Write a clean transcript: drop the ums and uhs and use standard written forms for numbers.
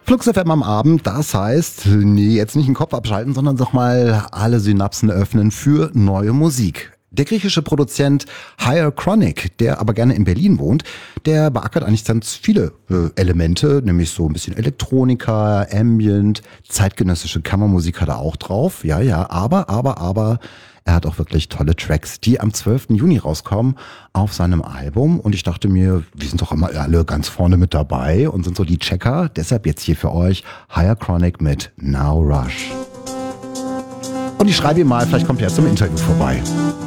Flux FM am Abend, das heißt, nee, jetzt nicht den Kopf abschalten, sondern doch mal alle Synapsen öffnen für neue Musik. Der griechische Produzent Higher Chronic, der aber gerne in Berlin wohnt, der beackert eigentlich ganz viele Elemente, nämlich so ein bisschen Elektronika, Ambient, zeitgenössische Kammermusik hat er auch drauf. Ja, aber er hat auch wirklich tolle Tracks, die am 12. Juni rauskommen auf seinem Album. Und ich dachte mir, wir sind doch immer alle ganz vorne mit dabei und sind so die Checker. Deshalb jetzt hier für euch Higher Chronic mit Now Rush. Und ich schreibe ihm mal, vielleicht kommt er zum Interview vorbei.